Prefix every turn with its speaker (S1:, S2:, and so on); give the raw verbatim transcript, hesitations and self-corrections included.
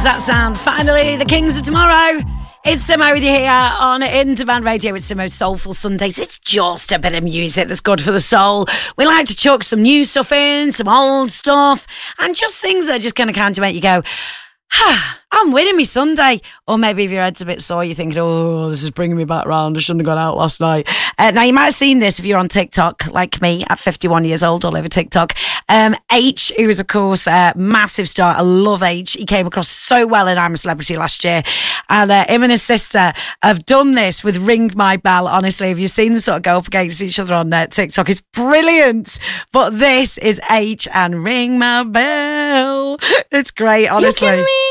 S1: That sound. Finally, the Kings of Tomorrow. It's Simo with you here on In Demand Radio. It's Simo's Soulful Sundays. It's just a bit of music that's good for the soul. We like to chuck some new stuff in, some old stuff, and just things that are just going to kind of make you go, ah, I'm winning me Sunday. Or maybe if your head's a bit sore, you're thinking, oh, this is bringing me back round. I shouldn't have gone out last night. Uh, now, you might have seen this if you're on TikTok, like me, at fifty-one years old, all over TikTok. Um, H, who is, of course, a massive star. I love H. He came across so well in I'm a Celebrity last year. And uh, him and his sister have done this with Ring My Bell. Honestly, have you seen them sort of go up against each other on uh, TikTok? It's brilliant. But this is H and Ring My Bell. It's great, honestly.
S2: You can ring